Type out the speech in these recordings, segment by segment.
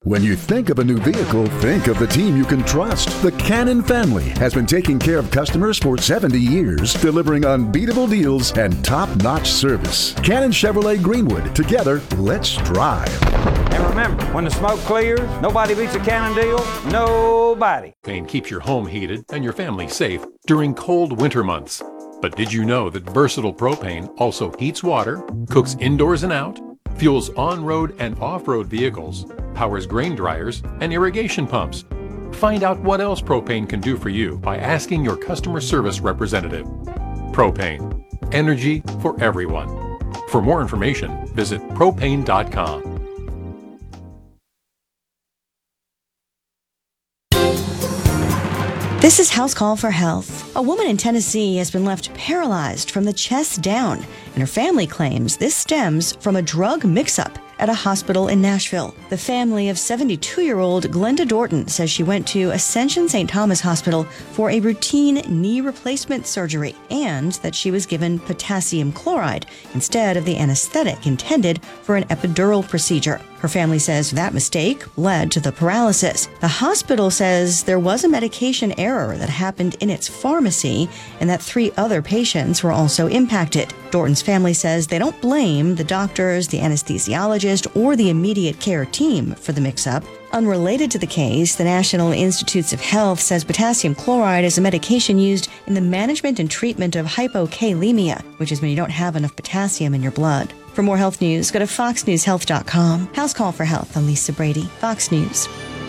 When you think of a new vehicle, think of the team you can trust. The Cannon family has been taking care of customers for 70 years, delivering unbeatable deals and top-notch service. Cannon Chevrolet Greenwood. Together, let's drive. And remember, when the smoke clears, nobody beats a Cannon deal. Nobody. Propane keeps your home heated and your family safe during cold winter months. But did you know that Versatile Propane also heats water, cooks indoors and out, fuels on-road and off-road vehicles, powers grain dryers and irrigation pumps? Find out what else propane can do for you by asking your customer service representative. Propane. Energy for everyone. For more information, visit propane.com. This is House Call for Health. A woman in Tennessee has been left paralyzed from the chest down, and her family claims this stems from a drug mix-up at a hospital in Nashville. The family of 72-year-old Glenda Dorton says she went to Ascension St. Thomas Hospital for a routine knee replacement surgery and that she was given potassium chloride instead of the anesthetic intended for an epidural procedure. Her family says that mistake led to the paralysis. The hospital says there was a medication error that happened in its pharmacy and that 3 other patients were also impacted. Dorton's family says they don't blame the doctors, the anesthesiologist, or the immediate care team for the mix-up. Unrelated to the case, the National Institutes of Health says potassium chloride is a medication used in the management and treatment of hypokalemia, which is when you don't have enough potassium in your blood. For more health news, go to foxnewshealth.com. House Call for Health. I'm Lisa Brady, Fox News.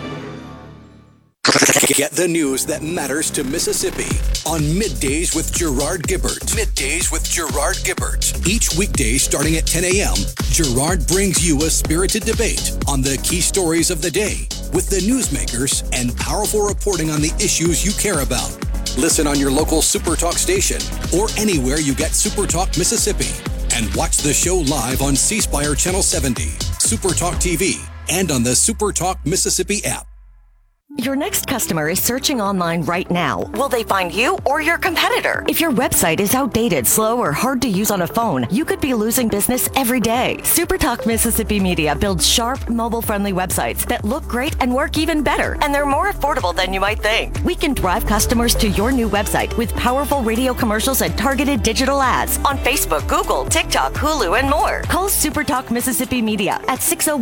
Get the news that matters to Mississippi on Middays with Gerard Gibbert. Middays with Gerard Gibbert. Each weekday starting at 10 a.m., Gerard brings you a spirited debate on the key stories of the day with the newsmakers and powerful reporting on the issues you care about. Listen on your local SuperTalk station or anywhere you get SuperTalk Mississippi. And watch the show live on C Spire Channel 70, SuperTalk TV, and on the SuperTalk Mississippi app. Your next customer is searching online right now. Will they find you or your competitor? If your website is outdated, slow, or hard to use on a phone, you could be losing business every day. SuperTalk Mississippi Media builds sharp, mobile-friendly websites that look great and work even better, and they're more affordable than you might think. We can drive customers to your new website with powerful radio commercials and targeted digital ads on Facebook, Google, TikTok, Hulu, and more. Call SuperTalk Mississippi Media at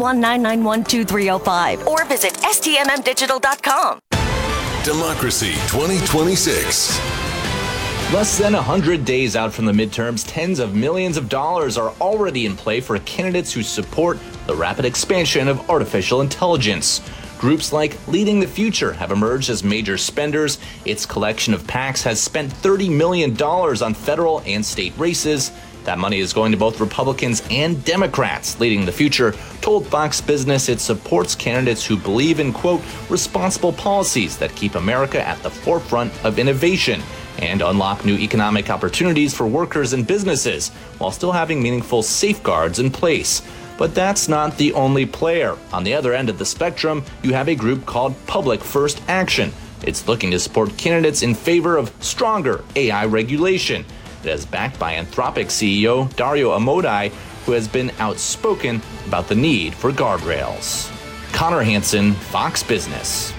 601-991-2305 or visit stmmdigital.com. Democracy 2026. Less than 100 days out from the midterms, tens of millions of dollars are already in play for candidates who support the rapid expansion of artificial intelligence. Groups like Leading the Future have emerged as major spenders. Its collection of PACs has spent $30 million on federal and state races. That money is going to both Republicans and Democrats. Leading the Future told Fox Business it supports candidates who believe in, quote, responsible policies that keep America at the forefront of innovation and unlock new economic opportunities for workers and businesses while still having meaningful safeguards in place. But that's not the only player. On the other end of the spectrum, you have a group called Public First Action. It's looking to support candidates in favor of stronger AI regulation. It is backed by Anthropic CEO Dario Amodei, who has been outspoken about the need for guardrails. Connor Hansen, Fox Business.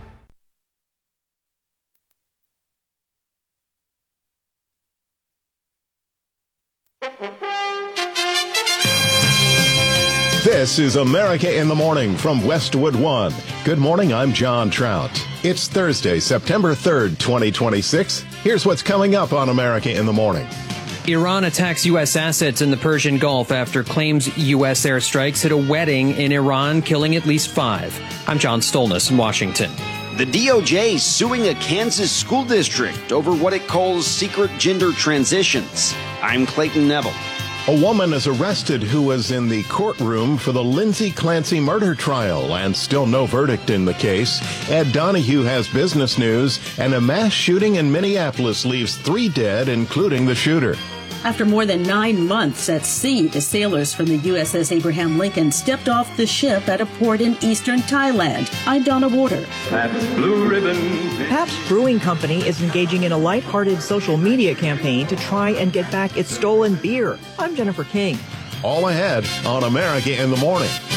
This is America in the Morning from Westwood One. Good morning, I'm John Trout. It's Thursday, September 3rd, 2026. Here's what's coming up on America in the Morning. Iran attacks U.S. assets in the Persian Gulf after claims U.S. airstrikes hit a wedding in Iran, killing at least 5. I'm John Stolness in Washington. The DOJ suing a Kansas school district over what it calls secret gender transitions. I'm Clayton Neville. A woman is arrested who was in the courtroom for the Lindsay Clancy murder trial, and still no verdict in the case. Ed Donahue has business news, and a mass shooting in Minneapolis leaves 3 dead, including the shooter. After more than 9 months at sea, the sailors from the USS Abraham Lincoln stepped off the ship at a port in eastern Thailand. I'm Donna Warder. Pabst Blue Ribbon. Pabst Brewing Company is engaging in a lighthearted social media campaign to try and get back its stolen beer. I'm Jennifer King. All ahead on America in the Morning.